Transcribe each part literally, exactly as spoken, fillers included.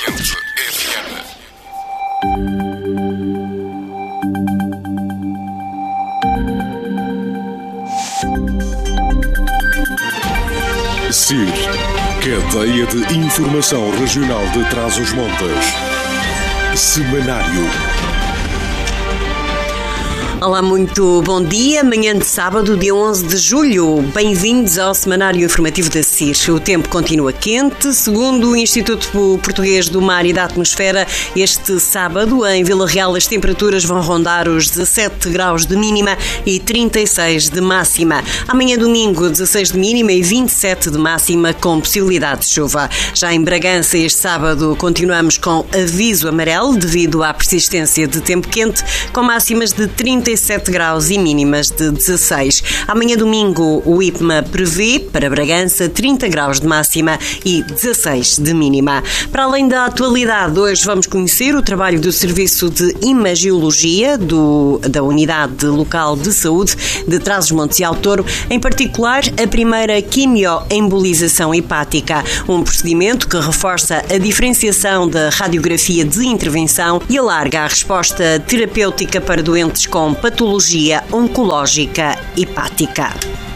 Quente F M. C I R, Cadeia de Informação Regional de Trás-os-Montes. Semanário. Olá, muito bom dia. Manhã de sábado, dia onze de julho. Bem-vindos ao Semanário Informativo da C I R. O tempo continua quente. Segundo o Instituto Português do Mar e da Atmosfera, este sábado, em Vila Real, as temperaturas vão rondar os dezassete graus de mínima e trinta e seis de máxima. Amanhã, domingo, dezasseis de mínima e vinte e sete de máxima, com possibilidade de chuva. Já em Bragança, este sábado, continuamos com aviso amarelo devido à persistência de tempo quente, com máximas de trinta e sete graus e mínimas de dezasseis. Amanhã, domingo, o I P M A prevê para Bragança trinta graus de máxima e dezasseis de mínima. Para além da atualidade, hoje vamos conhecer o trabalho do Serviço de Imagiologia do, da Unidade Local de Saúde de Trás-os-Montes e Alto Douro, em particular a primeira quimioembolização hepática, um procedimento que reforça a diferenciação da radiografia de intervenção e alarga a resposta terapêutica para doentes com patologia oncológica hepática.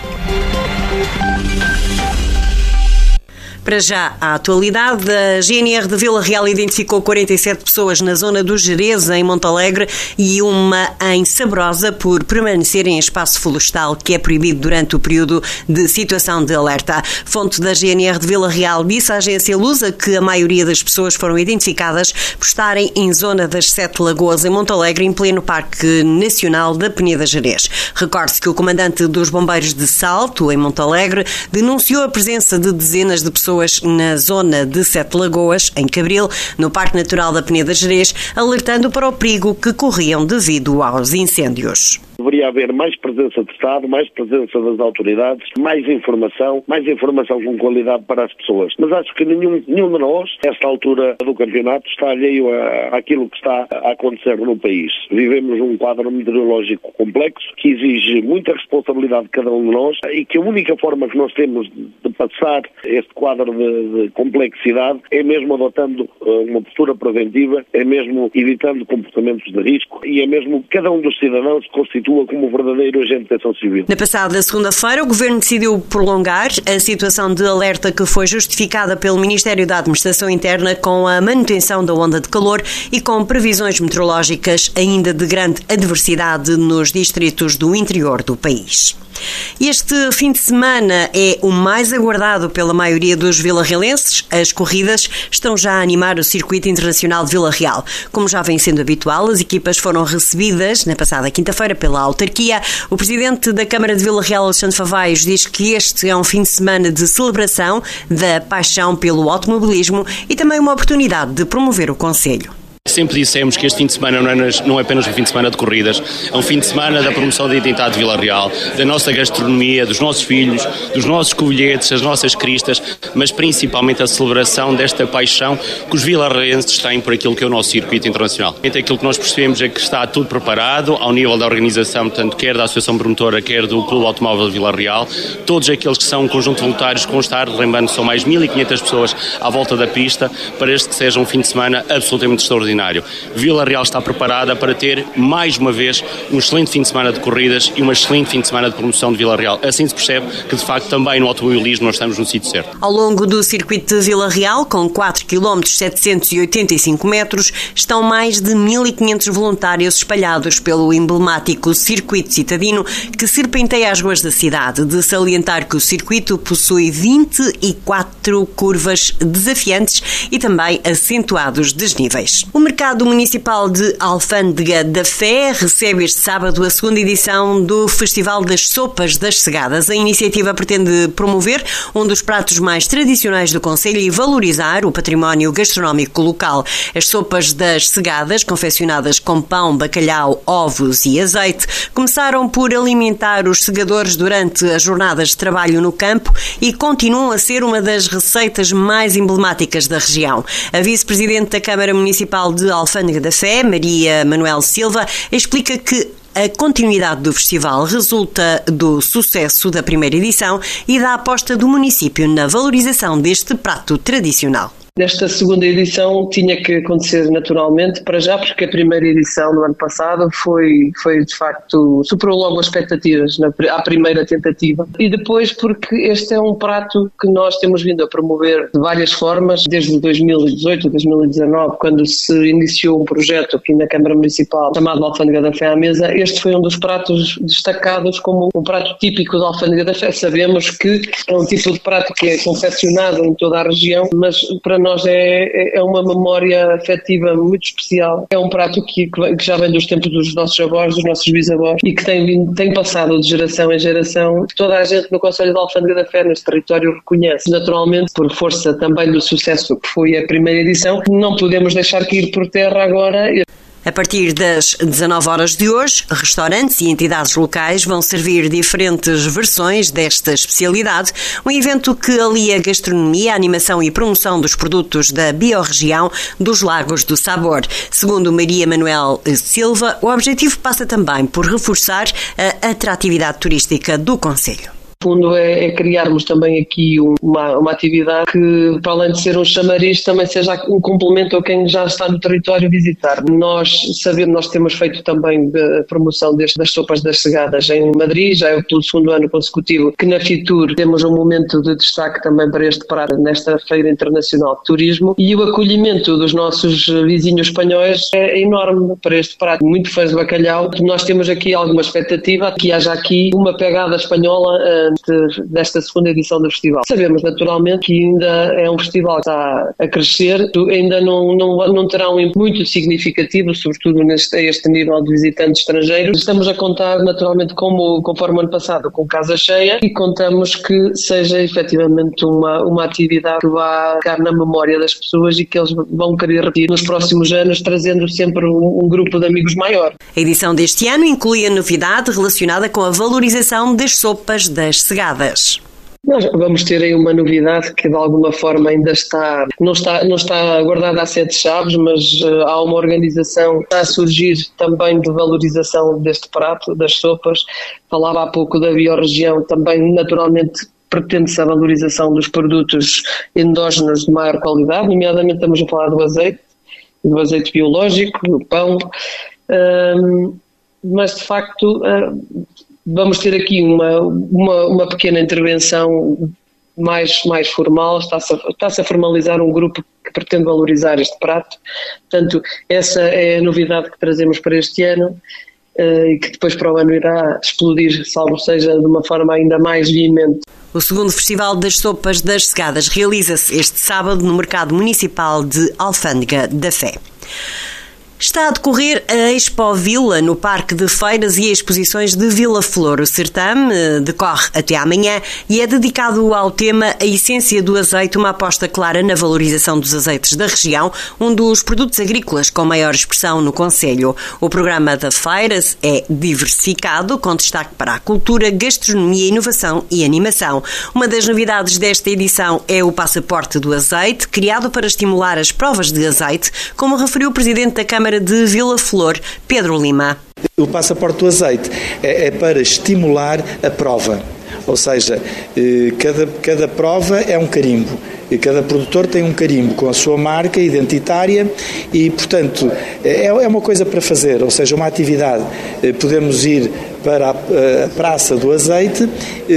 Para já, a atualidade, a G N R de Vila Real identificou quarenta e sete pessoas na zona do Jerez, em Montalegre, e uma em Sabrosa por permanecerem em espaço florestal, que é proibido durante o período de situação de alerta. Fonte da G N R de Vila Real disse à agência Lusa que a maioria das pessoas foram identificadas por estarem em zona das Sete Lagoas, em Montalegre, em pleno Parque Nacional da Peneda Jerez. Recorde-se que o comandante dos Bombeiros de Salto, em Montalegre, denunciou a presença de dezenas de pessoas na zona de Sete Lagoas, em Cabril, no Parque Natural da Peneda Jerez, alertando para o perigo que corriam devido aos incêndios. Deveria haver mais presença de Estado, mais presença das autoridades, mais informação, mais informação com qualidade para as pessoas. Mas acho que nenhum, nenhum de nós, a esta altura do campeonato, está alheio a, àquilo que está a acontecer no país. Vivemos um quadro meteorológico complexo que exige muita responsabilidade de cada um de nós e que a única forma que nós temos de passar este quadro de, de complexidade é mesmo adotando uma postura preventiva, é mesmo evitando comportamentos de risco e é mesmo cada um dos cidadãos constitui como verdadeiro agente de proteção civil. Na passada segunda-feira, o Governo decidiu prolongar a situação de alerta que foi justificada pelo Ministério da Administração Interna com a manutenção da onda de calor e com previsões meteorológicas ainda de grande adversidade nos distritos do interior do país. Este fim de semana é o mais aguardado pela maioria dos vilarrealenses. As corridas estão já a animar o Circuito Internacional de Vila Real. Como já vem sendo habitual, as equipas foram recebidas na passada quinta-feira pela autarquia. O presidente da Câmara de Vila Real, Alexandre Favaios, diz que este é um fim de semana de celebração da paixão pelo automobilismo e também uma oportunidade de promover o concelho. Sempre dissemos que este fim de semana não é, não é apenas um fim de semana de corridas, é um fim de semana da promoção da identidade de Vila Real, da nossa gastronomia, dos nossos filhos, dos nossos covilhetes, das nossas cristas, mas principalmente a celebração desta paixão que os vilarrealenses têm por aquilo que é o nosso circuito internacional. Então, aquilo que nós percebemos é que está tudo preparado ao nível da organização, tanto quer da Associação Promotora, quer do Clube Automóvel de Vila Real. Todos aqueles que são um conjunto de voluntários que vão estar, lembrando, são mais mil e quinhentas pessoas à volta da pista, para este que seja um fim de semana absolutamente extraordinário. Vila Real está preparada para ter, mais uma vez, um excelente fim de semana de corridas e um excelente fim de semana de promoção de Vila Real. Assim se percebe que, de facto, também no automobilismo nós estamos no sítio certo. Ao longo do circuito de Vila Real, com quatro quilómetros setecentos e oitenta e cinco metros, estão mais de mil e quinhentos voluntários espalhados pelo emblemático circuito citadino que serpenteia as ruas da cidade. De salientar que o circuito possui vinte e quatro curvas desafiantes e também acentuados desníveis. O Mercado Municipal de Alfândega da Fé recebe este sábado a segunda edição do Festival das Sopas das Segadas. A iniciativa pretende promover um dos pratos mais tradicionais do concelho e valorizar o património gastronómico local. As sopas das Segadas, confeccionadas com pão, bacalhau, ovos e azeite, começaram por alimentar os segadores durante as jornadas de trabalho no campo e continuam a ser uma das receitas mais emblemáticas da região. A vice-presidente da Câmara Municipal de Alfândega da Fé, Maria Manuel Silva, explica que a continuidade do festival resulta do sucesso da primeira edição e da aposta do município na valorização deste prato tradicional. Nesta segunda edição tinha que acontecer naturalmente, para já porque a primeira edição do ano passado foi, foi de facto, superou logo as expectativas na, à primeira tentativa, e depois porque este é um prato que nós temos vindo a promover de várias formas, desde dois mil e dezoito, dois mil e dezanove, quando se iniciou um projeto aqui na Câmara Municipal chamado Alfândega da Fé à Mesa. Este foi um dos pratos destacados como um prato típico da Alfândega da Fé. Sabemos que é um tipo de prato que é confeccionado em toda a região, mas para nós é, é uma memória afetiva muito especial. É um prato que, que já vem dos tempos dos nossos avós, dos nossos bisavós, e que tem, vindo, tem passado de geração em geração. Toda a gente no Concelho de Alfândega da Fé, neste território, reconhece. Naturalmente, por força também do sucesso que foi a primeira edição, não podemos deixar cair por terra agora. A partir das dezanove horas de hoje, restaurantes e entidades locais vão servir diferentes versões desta especialidade, um evento que alia gastronomia, animação e promoção dos produtos da biorregião dos Lagos do Sabor. Segundo Maria Manuel Silva, o objetivo passa também por reforçar a atratividade turística do concelho. O fundo é, é criarmos também aqui uma, uma atividade que, para além de ser um chamariz, também seja um complemento a quem já está no território visitar. Nós sabemos, nós temos feito também a promoção deste, das sopas das cegadas em Madrid, já é pelo segundo ano consecutivo que na Fitur temos um momento de destaque também para este prato nesta Feira Internacional de Turismo, e o acolhimento dos nossos vizinhos espanhóis é enorme para este prato. Muito fãs de bacalhau, nós temos aqui alguma expectativa que haja aqui uma pegada espanhola uh, desta segunda edição do festival. Sabemos naturalmente que ainda é um festival que está a crescer, ainda não, não, não terá um impacto muito significativo, sobretudo neste, a este nível de visitantes estrangeiros. Estamos a contar naturalmente, como, conforme o ano passado, com casa cheia, e contamos que seja efetivamente uma, uma atividade que vá ficar na memória das pessoas e que eles vão querer repetir nos próximos anos, trazendo sempre um, um grupo de amigos maior. A edição deste ano inclui a novidade relacionada com a valorização das sopas das cegadas. Nós vamos ter aí uma novidade que de alguma forma ainda está, não está, não está guardada a sete chaves, mas uh, há uma organização que está a surgir também de valorização deste prato, das sopas. Falava há pouco da biorregião, também naturalmente pretende-se a valorização dos produtos endógenos de maior qualidade, nomeadamente estamos a falar do azeite, do azeite biológico, do pão, uh, mas de facto uh, vamos ter aqui uma, uma, uma pequena intervenção mais, mais formal, está-se a, está-se a formalizar um grupo que pretende valorizar este prato. Portanto, essa é a novidade que trazemos para este ano uh, e que depois para o ano irá explodir, salvo seja de uma forma ainda mais veemente. O segundo Festival das Sopas das Cegadas realiza-se este sábado no Mercado Municipal de Alfândega da Fé. Está a decorrer a Expo Vila no Parque de Feiras e Exposições de Vila Flor. O certame decorre até amanhã e é dedicado ao tema A Essência do Azeite, uma aposta clara na valorização dos azeites da região, um dos produtos agrícolas com maior expressão no concelho. O programa da Feiras é diversificado, com destaque para a cultura, gastronomia, inovação e animação. Uma das novidades desta edição é o Passaporte do Azeite, criado para estimular as provas de azeite, como referiu o Presidente da Câmara de Vila Flor, Pedro Lima. O Passaporte do Azeite é, é para estimular a prova, ou seja, cada, cada prova é um carimbo, e cada produtor tem um carimbo com a sua marca identitária e, portanto, é, é uma coisa para fazer, ou seja, uma atividade. Podemos ir para a, a Praça do Azeite,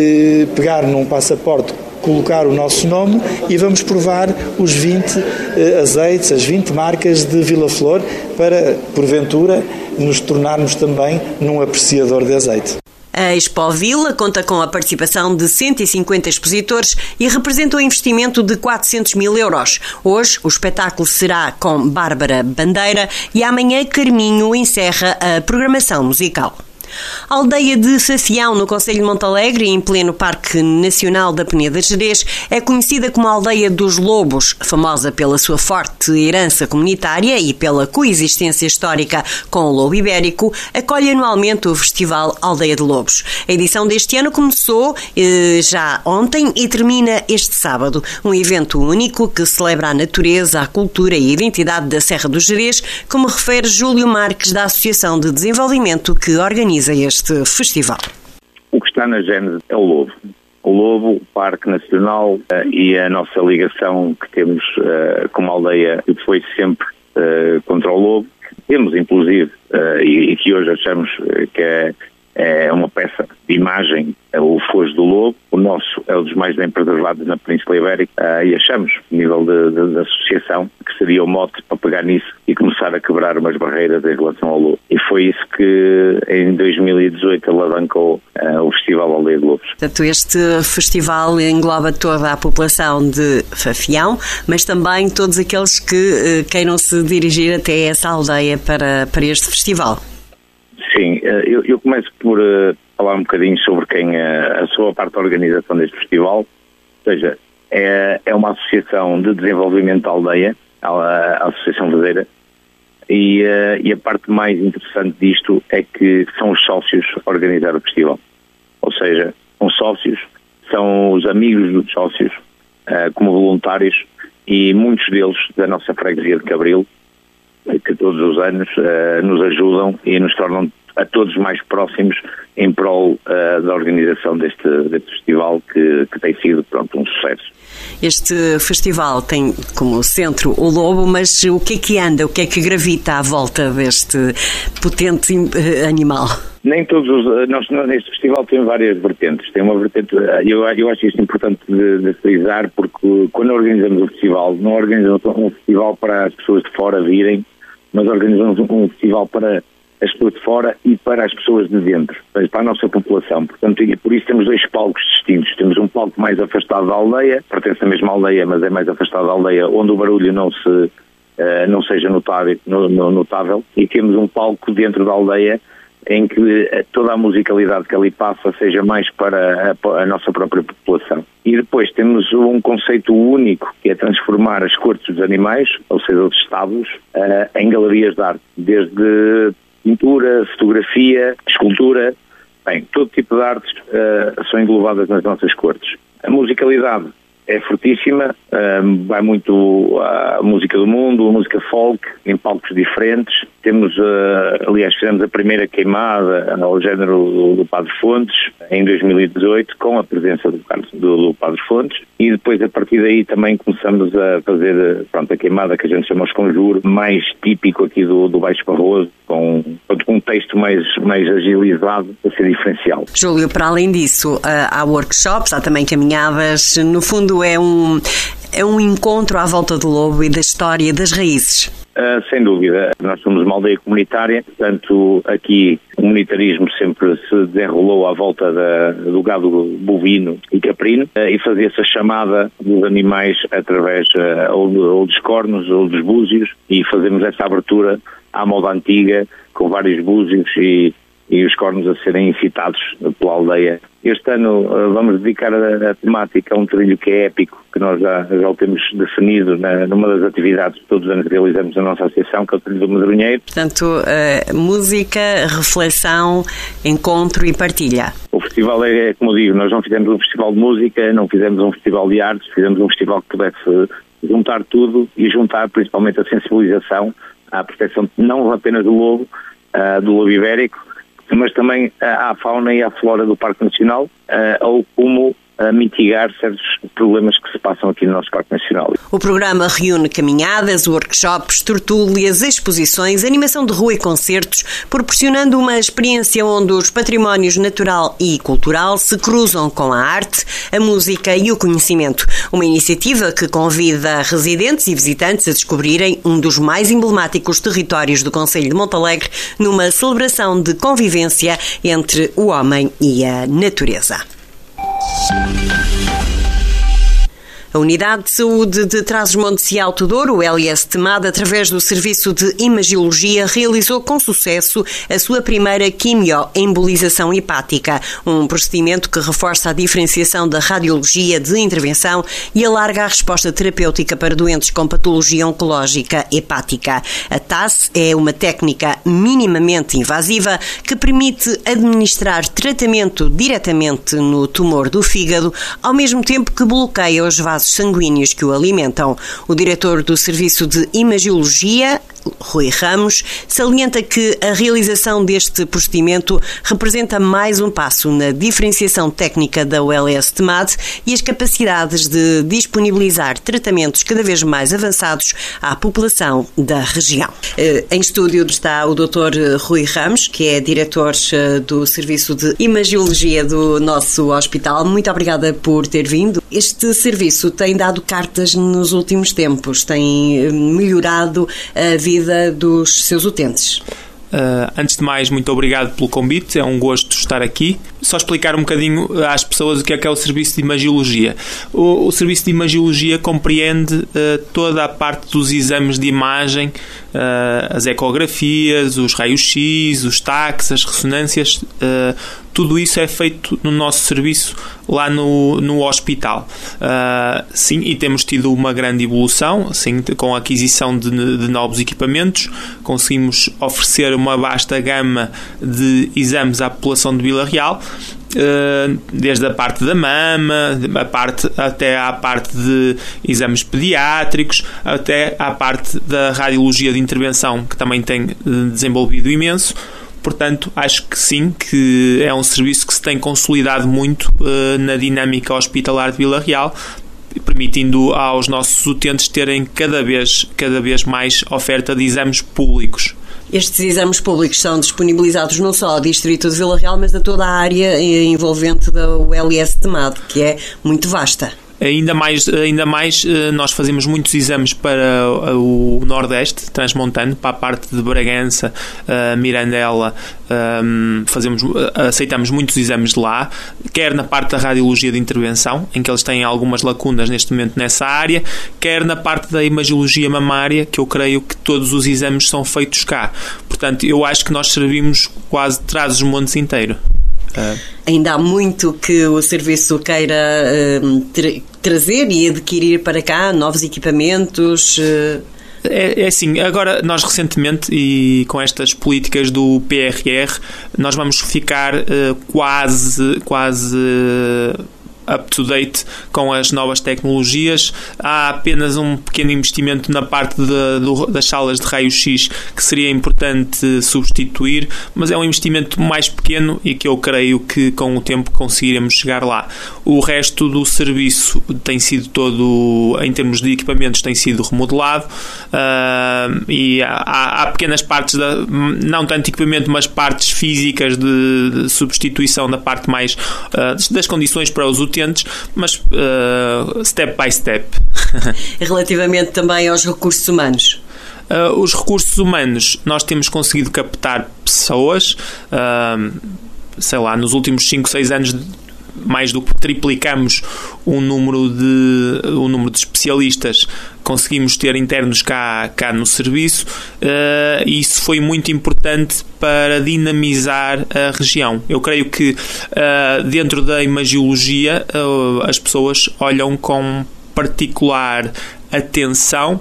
pegar num passaporte, colocar o nosso nome e vamos provar os vinte eh, azeites, as vinte marcas de Vila Flor para, porventura, nos tornarmos também num apreciador de azeite. A Expo Vila conta com a participação de cento e cinquenta expositores e representa um investimento de quatrocentos mil euros. Hoje o espetáculo será com Bárbara Bandeira e amanhã Carminho encerra a programação musical. A aldeia de Fafião, no concelho de Montalegre, em pleno Parque Nacional da Peneda de Gerês, é conhecida como a Aldeia dos Lobos, famosa pela sua forte herança comunitária e pela coexistência histórica com o lobo ibérico, acolhe anualmente o Festival Aldeia de Lobos. A edição deste ano começou eh, já ontem e termina este sábado. Um evento único que celebra a natureza, a cultura e a identidade da Serra do Gerês, como refere Júlio Marques, da Associação de Desenvolvimento que organiza este festival. O que está na gênese é o lobo. o Lobo, o Parque Nacional uh, e a nossa ligação que temos uh, com a aldeia, que foi sempre uh, contra o Lobo. Temos, inclusive, uh, e, e que hoje achamos que é, é uma peça de imagem, é o Foz do Lobo. O nosso é um dos mais bem preservados na Península Ibérica uh, e achamos, a nível de, de, de associação, que seria o mote para pegar nisso e começar a quebrar umas barreiras em relação ao lobo. E foi isso que, em dois mil e dezoito, alavancou uh, o Festival Aldeia de Lobos. Portanto, este festival engloba toda a população de Fafião, mas também todos aqueles que uh, queiram se dirigir até essa aldeia para, para este festival. Sim, eu, eu começo por uh, falar um bocadinho sobre quem uh, a sua parte da organização deste festival. Ou seja, é, é uma associação de desenvolvimento da aldeia, a, a Associação Vedeira, e, uh, e a parte mais interessante disto é que são os sócios a organizar o festival. Ou seja, são sócios, são os amigos dos sócios, uh, como voluntários, e muitos deles da nossa freguesia de Cabril, que todos os anos uh, nos ajudam e nos tornam a todos mais próximos em prol uh, da organização deste, deste festival que, que tem sido, pronto, um sucesso. Este festival tem como centro o lobo, mas o que é que anda, o que é que gravita à volta deste potente animal? Nem todos os... Nós, neste festival tem várias vertentes. Tem uma vertente... Eu, eu acho isto importante de, de frisar, porque quando organizamos o festival, não organizamos um festival para as pessoas de fora virem, mas organizamos um festival para as pessoas de fora e para as pessoas de dentro, para a nossa população. Portanto, e por isso temos dois palcos distintos. Temos um palco mais afastado da aldeia, pertence à mesma aldeia, mas é mais afastado da aldeia, onde o barulho não se uh, não seja notável, notável, e temos um palco dentro da aldeia em que toda a musicalidade que ali passa seja mais para a, a nossa própria população. E depois temos um conceito único, que é transformar as cortes dos animais, ou seja, os estábulos, uh, em galerias de arte, desde pintura, fotografia, escultura, bem, todo tipo de artes uh, são englobadas nas nossas cortes. A musicalidade é fortíssima, uh, vai muito a música do mundo, a música folk, em palcos diferentes. Temos, uh, aliás, fizemos a primeira queimada ao género do, do Padre Fontes, em dois mil e dezoito, com a presença do, do, do Padre Fontes, e depois, a partir daí, também começamos a fazer, pronto, a queimada que a gente chama de conjuro, mais típico aqui do, do Baixo Barroso, com, com um texto mais, mais agilizado, para ser diferencial. Júlio, para além disso, há workshops, há também caminhadas, no fundo é um, é um encontro à volta do lobo e da história das raízes. Uh, sem dúvida, nós somos uma aldeia comunitária, portanto aqui o comunitarismo sempre se desenrolou à volta da, do gado bovino e caprino, uh, e fazia-se a chamada dos animais através uh, ou, de, ou dos cornos ou dos búzios, e fazemos essa abertura à moda antiga, com vários búzios e, e os cornos a serem incitados pela aldeia. Este ano uh, vamos dedicar a, a temática a um trilho que é épico, que nós já, já o temos definido na, numa das atividades que todos os anos realizamos na nossa associação, que é o Trilho do Medronheiro. Portanto, uh, música, reflexão, encontro e partilha. O festival é, como digo, nós não fizemos um festival de música, não fizemos um festival de artes, fizemos um festival que pudesse juntar tudo e juntar principalmente a sensibilização à proteção não apenas do lobo, uh, do lobo ibérico, mas também à fauna e à flora do Parque Nacional, uh, ou como uh, mitigar certos problemas que se passam aqui no nosso Parque Nacional. O programa reúne caminhadas, workshops, tertúlias, exposições, animação de rua e concertos, proporcionando uma experiência onde os patrimónios natural e cultural se cruzam com a arte, a música e o conhecimento. Uma iniciativa que convida residentes e visitantes a descobrirem um dos mais emblemáticos territórios do concelho de Montalegre numa celebração de convivência entre o homem e a natureza. A Unidade de Saúde de Trás-os-Montes e Alto Douro, o L S Temada, através do Serviço de Imagiologia, realizou com sucesso a sua primeira quimioembolização hepática, um procedimento que reforça a diferenciação da radiologia de intervenção e alarga a resposta terapêutica para doentes com patologia oncológica hepática. A T A S é uma técnica minimamente invasiva que permite administrar tratamento diretamente no tumor do fígado, ao mesmo tempo que bloqueia os vasos sanguíneos que o alimentam. O diretor do Serviço de Imagiologia, Rui Ramos, salienta que a realização deste procedimento representa mais um passo na diferenciação técnica da U L S T M A D e as capacidades de disponibilizar tratamentos cada vez mais avançados à população da região. Em estúdio está o doutor Rui Ramos, que é diretor do Serviço de Imagiologia do nosso hospital. Muito obrigada por ter vindo. Este serviço tem dado cartas nos últimos tempos, tem melhorado a vida dos seus utentes. Uh, antes de mais, muito obrigado pelo convite, é um gosto estar aqui. Só explicar um bocadinho às pessoas o que é que é o Serviço de Imagiologia. O, o Serviço de Imagiologia compreende uh, toda a parte dos exames de imagem, uh, as ecografias, os raios-x, os taques, as ressonâncias, uh, tudo isso é feito no nosso serviço lá no, no hospital. Uh, sim, e temos tido uma grande evolução, sim, com a aquisição de, de novos equipamentos, conseguimos oferecer uma vasta gama de exames à população de Vila Real, uh, desde a parte da mama, a parte, até à parte de exames pediátricos, até à parte da radiologia de intervenção, que também tem uh, desenvolvido imenso. Portanto, acho que sim, que é um serviço que se tem consolidado muito uh, na dinâmica hospitalar de Vila Real, permitindo aos nossos utentes terem cada vez, cada vez mais oferta de exames públicos. Estes exames públicos são disponibilizados não só ao Distrito de Vila Real, mas a toda a área envolvente da U L S T M A D, que é muito vasta. Ainda mais, ainda mais, nós fazemos muitos exames para o Nordeste transmontano, para a parte de Bragança, Mirandela, fazemos, aceitamos muitos exames de lá, quer na parte da radiologia de intervenção, em que eles têm algumas lacunas neste momento nessa área, quer na parte da imagiologia mamária, que eu creio que todos os exames são feitos cá. Portanto, eu acho que nós servimos quase Trás-os-Montes inteiro. Uh. Ainda há muito que o serviço queira uh, tra- trazer e adquirir para cá novos equipamentos. Uh. É, é assim, agora nós recentemente, e com estas políticas do P R R, nós vamos ficar uh, quase, quase uh, up-to-date com as novas tecnologias. Há apenas um pequeno investimento na parte de, do, das salas de raio-x que seria importante substituir, mas é um investimento mais pequeno e que eu creio que com o tempo conseguiremos chegar lá. O resto do serviço tem sido todo, em termos de equipamentos, tem sido remodelado, uh, e há, há pequenas partes, da, não tanto equipamento, mas partes físicas de, de substituição da parte mais uh, das condições para os utentes, mas uh, step by step. Relativamente também aos recursos humanos. Uh, os recursos humanos, nós temos conseguido captar pessoas, uh, sei lá, nos últimos cinco, seis anos, mais do que triplicamos o número de, o número de especialistas conseguimos ter internos cá, cá no serviço, uh, e isso foi muito importante para dinamizar a região. Eu creio que uh, dentro da imagiologia uh, as pessoas olham com particular atenção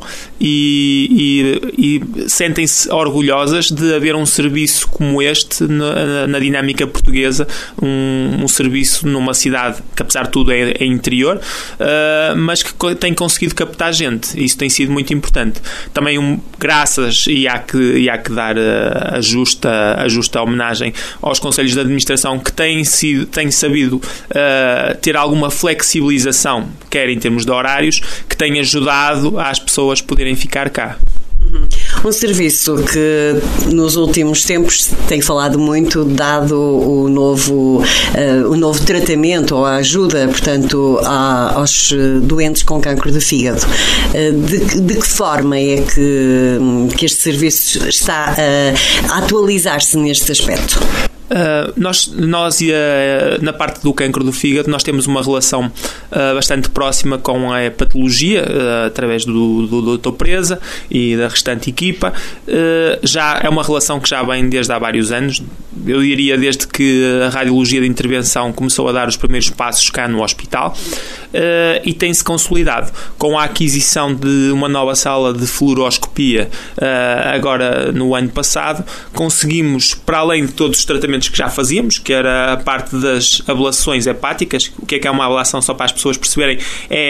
e, e, e sentem-se orgulhosas de haver um serviço como este na, na dinâmica portuguesa, um, um serviço numa cidade que apesar de tudo é, é interior, uh, mas que tem conseguido captar gente. Isso tem sido muito importante. Também um, graças, e há que, e há que dar a, a, justa, a justa homenagem aos conselhos de administração que têm, sido, têm sabido uh, ter alguma flexibilização, quer em termos de horários, que têm ajudado às pessoas poderem ficar cá. Um serviço que nos últimos tempos tem falado muito, dado o novo, uh, o novo tratamento ou a ajuda, portanto, a, aos doentes com cancro de fígado. Uh, de, de que forma é que, que este serviço está uh, a atualizar-se neste aspecto? Uh, nós, nós e a, na parte do cancro do fígado nós temos uma relação uh, bastante próxima com a patologia, uh, através do, do doutor Presa e da restante equipa. Uh, já é uma relação que já vem desde há vários anos, eu diria desde que a radiologia de intervenção começou a dar os primeiros passos cá no hospital, uh, e tem-se consolidado com a aquisição de uma nova sala de fluoroscopia uh, agora no ano passado. Conseguimos, para além de todos os tratamentos que já fazíamos, que era a parte das ablações hepáticas. O que é que é uma ablação, só para as pessoas perceberem?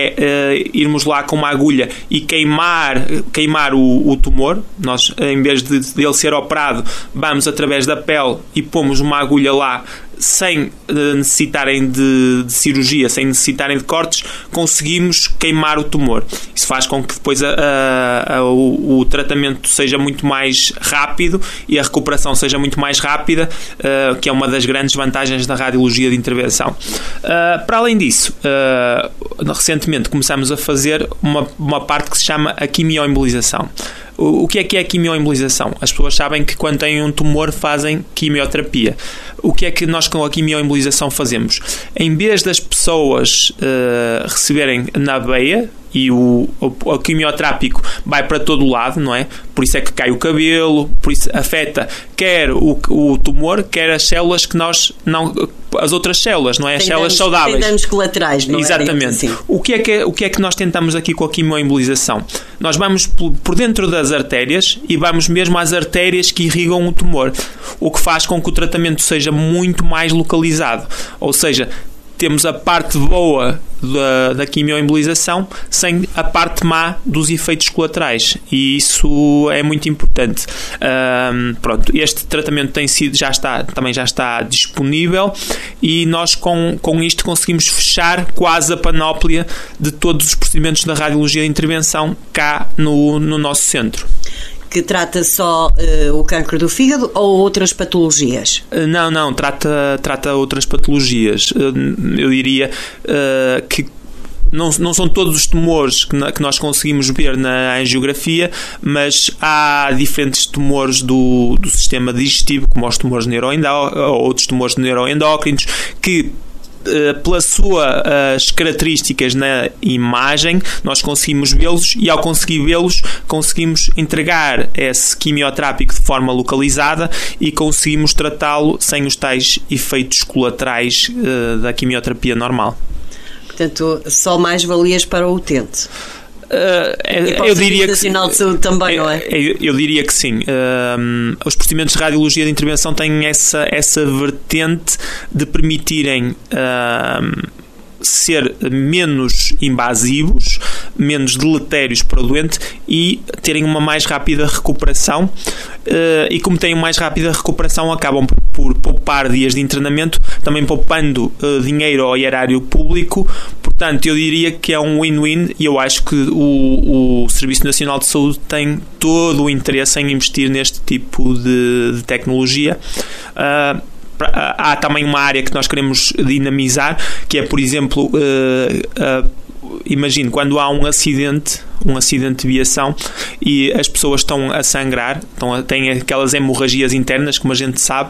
É uh, irmos lá com uma agulha e queimar, queimar o, o tumor. Nós, em vez de, de ele ser operado, vamos através da pele e pomos uma agulha lá sem necessitarem de, de cirurgia, sem necessitarem de cortes, conseguimos queimar o tumor. Isso faz com que depois a, a, a, o, o tratamento seja muito mais rápido e a recuperação seja muito mais rápida, uh, que é uma das grandes vantagens da radiologia de intervenção. Uh, para além disso, uh, recentemente começamos a fazer uma, uma parte que se chama a quimioembolização. O que é que é a quimioembolização? As pessoas sabem que quando têm um tumor fazem quimioterapia. O que é que nós com a quimioembolização fazemos? Em vez das pessoas uh, receberem na veia, e o, o, o quimioterápico vai para todo o lado, não é? Por isso é que cai o cabelo, por isso afeta quer o, o tumor, quer as células que nós não... as outras células, não é? As tem células danos, saudáveis. Tem danos colaterais, não é? Exatamente. Assim. O que é que, o que é que nós tentamos aqui com a quimioembolização? Nós vamos por dentro das artérias e vamos mesmo às artérias que irrigam o tumor, o que faz com que o tratamento seja muito mais localizado. Ou seja, temos a parte boa da, da quimioembolização sem a parte má dos efeitos colaterais, e isso é muito importante. Um, pronto, este tratamento tem sido, já está, também já está disponível, e nós com, com isto conseguimos fechar quase a panóplia de todos os procedimentos da radiologia de intervenção cá no, no nosso centro. Que trata só uh, o cancro do fígado ou outras patologias? Não, não, trata, trata outras patologias. Eu diria uh, que não, não são todos os tumores que, na, que nós conseguimos ver na angiografia, mas há diferentes tumores do, do sistema digestivo, como os tumores neuroendócrinos, ou outros tumores neuroendócrinos, que pelas suas características na imagem nós conseguimos vê-los, e ao conseguir vê-los conseguimos entregar esse quimioterápico de forma localizada e conseguimos tratá-lo sem os tais efeitos colaterais uh, da quimioterapia normal. Portanto, só mais valias para o utente. Uh, e para o eu diria que Nacional de Saúde também, eu, não é? Eu, eu diria que sim. Uh, os procedimentos de radiologia de intervenção têm essa, essa vertente de permitirem uh, ser menos invasivos, menos deletérios para o doente e terem uma mais rápida recuperação. Uh, e como têm mais rápida recuperação, acabam por, por poupar dias de internamento, também poupando uh, dinheiro ao erário público. Portanto, eu diria que é um win-win, e eu acho que o, o Serviço Nacional de Saúde tem todo o interesse em investir neste tipo de, de tecnologia. Uh, há também uma área que nós queremos dinamizar, que é, por exemplo, uh, uh, imagino quando há um acidente um acidente de viação e as pessoas estão a sangrar, estão a, têm aquelas hemorragias internas, como a gente sabe,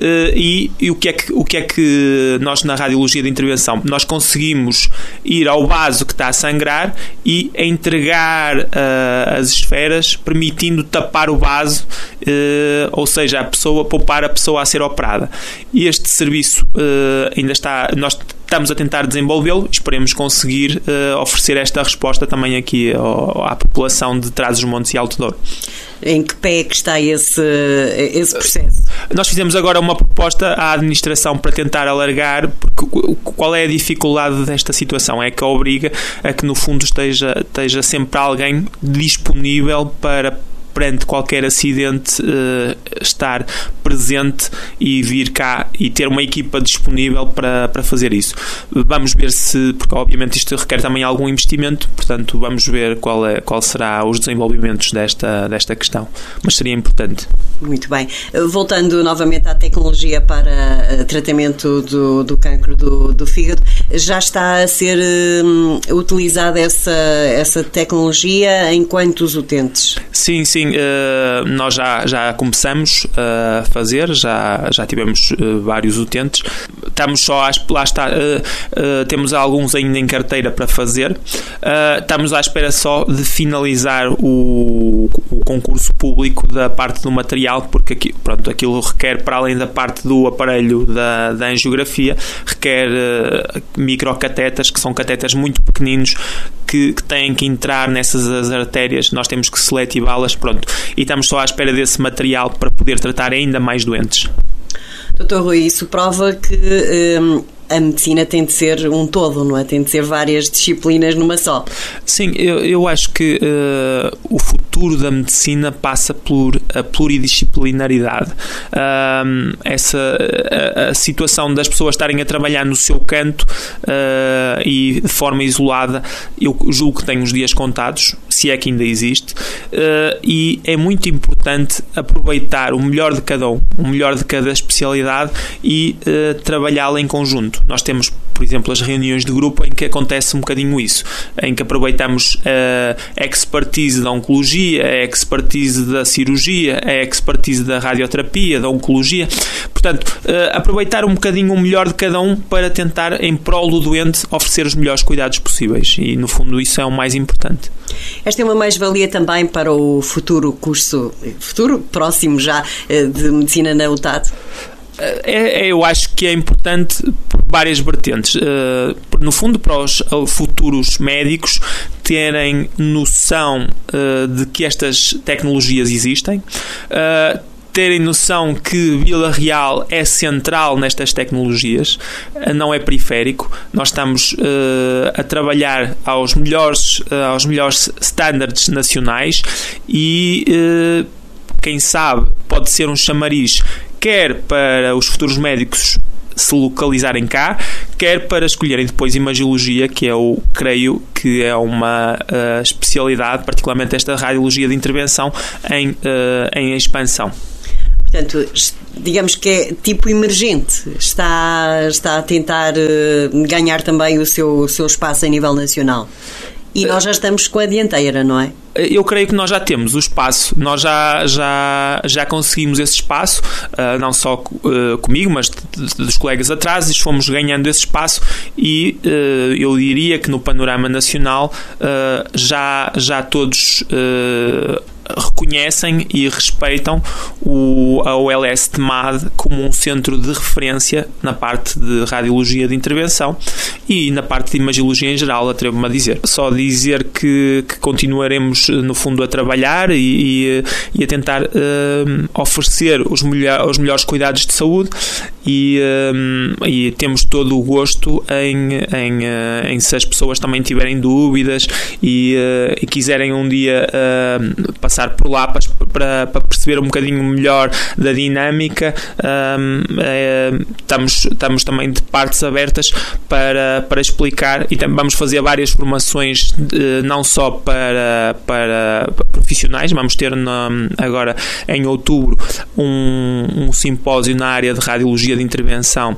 e, e o, que é que, o que é que nós na radiologia de intervenção nós conseguimos ir ao vaso que está a sangrar e entregar uh, as esferas, permitindo tapar o vaso, uh, ou seja, a pessoa, poupar a pessoa a ser operada. E este serviço uh, ainda está, nós estamos a tentar desenvolvê-lo, esperemos conseguir uh, oferecer esta resposta também aqui ao, à população de Trás-os-Montes e Alto Douro. Em que pé é que está esse, esse processo? Nós fizemos agora uma proposta à administração para tentar alargar, porque qual é a dificuldade desta situação? É que obriga a que no fundo esteja, esteja sempre alguém disponível para, perante qualquer acidente, uh, estar presente e vir cá e ter uma equipa disponível para, para fazer isso. Vamos ver se, porque obviamente isto requer também algum investimento, portanto vamos ver qual, é, qual será os desenvolvimentos desta, desta questão, mas seria importante. Muito bem. Voltando novamente à tecnologia para tratamento do, do cancro do, do fígado, já está a ser um, utilizada essa, essa tecnologia em quantos utentes? Sim, sim. Uh, nós já, já começamos a fazer, já, já tivemos uh, vários utentes. Estamos só à, lá está, uh, uh, temos alguns ainda em carteira para fazer. Uh, estamos à espera só de finalizar o, o concurso público da parte do material, porque aqui, pronto, aquilo requer, para além da parte do aparelho da, da angiografia, requer uh, microcatetas, que são catetas muito pequeninos, que, que têm que entrar nessas artérias, nós temos que seletivá-las, pronto, e estamos só à espera desse material para poder tratar ainda mais doentes. doutor Rui, isso prova que hum, a medicina tem de ser um todo, não é? Tem de ser várias disciplinas numa só. Sim, eu, eu acho que uh, o futuro da medicina passa por a pluridisciplinaridade. Uh, essa a, a situação das pessoas estarem a trabalhar no seu canto uh, e de forma isolada, eu julgo que tem uns dias contados, se é que ainda existe, uh, e é muito importante aproveitar o melhor de cada um, o melhor de cada especialidade e uh, trabalhá-la em conjunto. Nós temos, por exemplo, as reuniões de grupo em que acontece um bocadinho isso, em que aproveitamos a expertise da oncologia, a expertise da cirurgia, a expertise da radioterapia, da oncologia. Portanto, aproveitar um bocadinho o melhor de cada um para tentar, em prol do doente, oferecer os melhores cuidados possíveis. E, no fundo, isso é o mais importante. Esta é uma mais-valia também para o futuro curso, futuro próximo já, de Medicina na U T A D? É, eu acho que é importante por várias vertentes. Uh, no fundo, para os futuros médicos terem noção uh, de que estas tecnologias existem, uh, terem noção que Vila Real é central nestas tecnologias, uh, não é periférico. Nós estamos uh, a trabalhar aos melhores, uh, aos melhores standards nacionais e, uh, quem sabe, pode ser um chamariz quer para os futuros médicos se localizarem cá, quer para escolherem depois imagiologia, que eu creio que é uma uh, especialidade, particularmente esta radiologia de intervenção, em, uh, em expansão. Portanto, digamos que é tipo emergente, está, está a tentar uh, ganhar também o seu, o seu espaço a nível nacional. E nós já estamos com a dianteira, não é? Eu creio que nós já temos o espaço, nós já, já, já conseguimos esse espaço, uh, não só uh, comigo, mas dos colegas atrás, e fomos ganhando esse espaço e uh, eu diria que no panorama nacional uh, já, já todos uh, reconhecem e respeitam o, a O L S T M A D como um centro de referência na parte de radiologia de intervenção e na parte de imagiologia em geral, atrevo-me a dizer. Só dizer que, que continuaremos no fundo a trabalhar e, e, e a tentar uh, oferecer os, melhor, os melhores cuidados de saúde e, uh, e temos todo o gosto em, em, uh, em se as pessoas também tiverem dúvidas e, uh, e quiserem um dia uh, passar por lá para, para, para perceber um bocadinho melhor da dinâmica. Um, é, estamos, estamos também de partes abertas para, para explicar e também vamos fazer várias formações de, não só para, para profissionais, vamos ter na, agora em outubro um, um simpósio na área de radiologia de intervenção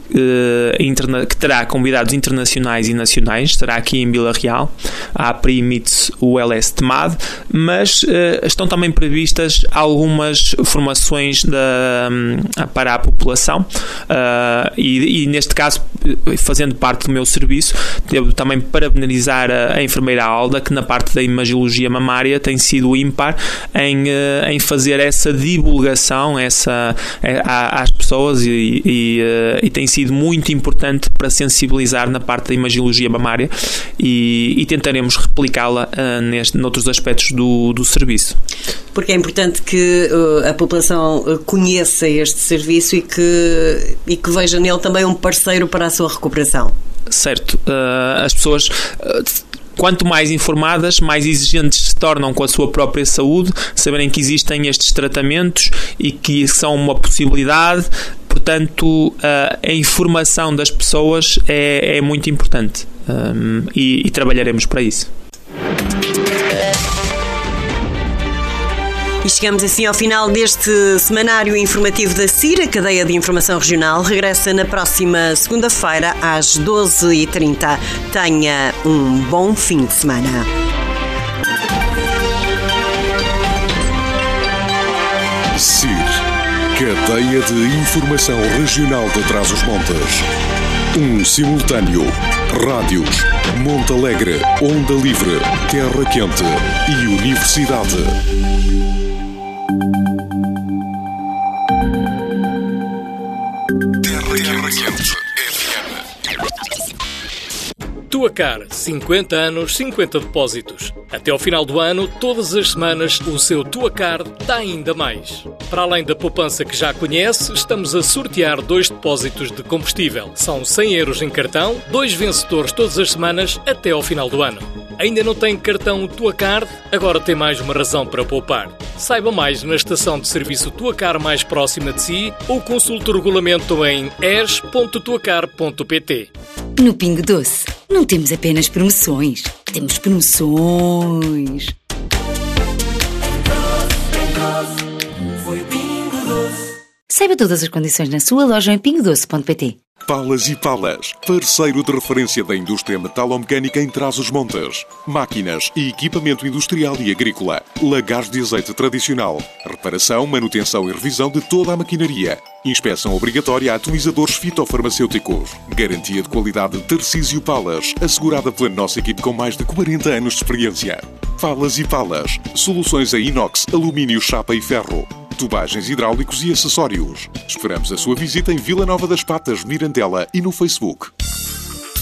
que terá convidados internacionais e nacionais, estará aqui em Vila Real, à Primits o L S T M A D, mas uh, estão também previstas algumas formações da, um, para a população uh, e, e neste caso, fazendo parte do meu serviço, devo também parabenizar a, a enfermeira Alda, que na parte da imagiologia mamária tem sido ímpar em, uh, em fazer essa divulgação essa, a, às pessoas e, e, uh, e tem sido sido muito importante para sensibilizar na parte da imagiologia mamária e, e tentaremos replicá-la uh, neste, noutros aspectos do, do serviço. Porque é importante que uh, a população uh, conheça este serviço e que, e que veja nele também um parceiro para a sua recuperação. Certo. Uh, as pessoas... Uh, Quanto mais informadas, mais exigentes se tornam com a sua própria saúde, saberem que existem estes tratamentos e que são uma possibilidade. Portanto, a informação das pessoas é, é muito importante um, e, e trabalharemos para isso. E chegamos assim ao final deste semanário informativo da C I R, a cadeia de informação regional. Regressa na próxima segunda-feira às doze e trinta. Tenha um bom fim de semana. C I R, cadeia de informação regional de Trás-os-Montes. Um simultâneo. Rádios. Montalegre, Onda Livre, Terra Quente e Universidade. Terra Quente F M. Tuacar, cinquenta anos, cinquenta depósitos. Até ao final do ano, todas as semanas, o seu Tuacar dá ainda mais. Para além da poupança que já conhece, estamos a sortear dois depósitos de combustível. São cem euros em cartão, dois vencedores todas as semanas até ao final do ano. Ainda não tem cartão Tuacar? Agora tem mais uma razão para poupar. Saiba mais na estação de serviço Tuacar mais próxima de si ou consulte o regulamento em e s ponto tuacar ponto p t. No Pingo Doce, não temos apenas promoções, temos promoções. Saiba todas as condições na sua loja em pingo doce ponto p t. Palas e Palas, parceiro de referência da indústria metalomecânica em Trás-os-Montes. Máquinas e equipamento industrial e agrícola. Lagares de azeite tradicional. Reparação, manutenção e revisão de toda a maquinaria. Inspeção obrigatória a atomizadores fitofarmacêuticos. Garantia de qualidade Tarcísio Palas, assegurada pela nossa equipe com mais de quarenta anos de experiência. Palas e Palas, soluções a inox, alumínio, chapa e ferro. Tubagens hidráulicos e acessórios. Esperamos a sua visita em Vila Nova das Patas, Mirandela e no Facebook.